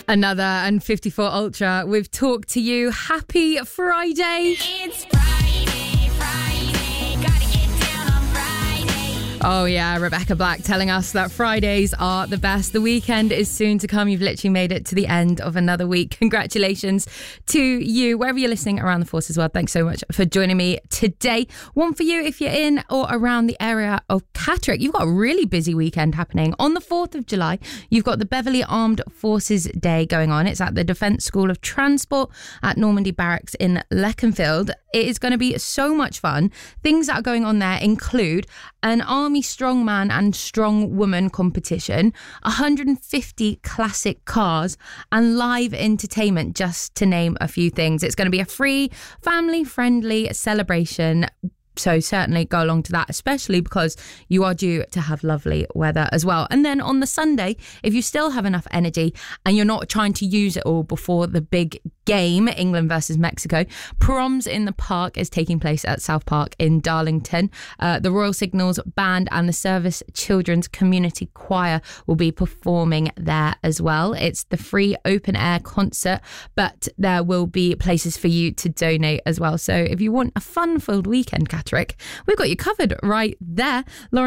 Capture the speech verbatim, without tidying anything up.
Another and fifty-four Ultra with Talk to You. Happy Friday. It's Friday, Friday, gotta get down on Friday. Oh yeah, Rebecca Black telling us that Fridays are the best. The weekend is soon to come. You've literally made it to the end of another week. Congratulations to you, wherever you're listening around the Forces world. Thanks so much for joining me today. One for you if you're in or around the area of Catterick. You've got a really busy weekend happening. On the fourth of July, you've got the Beverley Armed Forces Day going on. It's at the Defence School of Transport at Normandy Barracks in Leconfield. It is going to be so much fun. Things that are going on there include an Army Strongman and Strong Woman competition, one hundred fifty classic cars, and live entertainment, just to name a few things. It's going to be a free, family-friendly celebration. So certainly go along to that, especially because you are due to have lovely weather as well. And then on the Sunday, if you still have enough energy and you're not trying to use it all before the big game, England versus Mexico, Proms in the Park is taking place at South Park in Darlington. Uh, the Royal Signals Band and the Service Children's Community Choir will be performing there as well. It's the free open air concert, but there will be places for you to donate as well. So if you want a fun-filled weekend, Catterick, we've got you covered right there. Lauren